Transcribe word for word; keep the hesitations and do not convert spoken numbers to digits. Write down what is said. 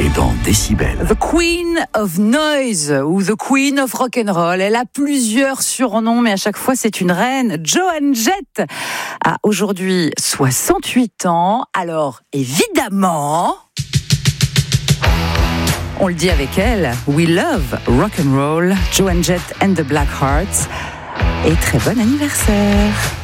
et dans Décibel. The Queen of Noise ou The Queen of Rock'n'Roll. Elle a plusieurs surnoms, mais à chaque fois c'est une reine. Joan Jett a aujourd'hui soixante-huit ans. Alors évidemment, on le dit avec elle, we love rock'n'roll, Joan Jett and the Blackhearts. Et très bon anniversaire.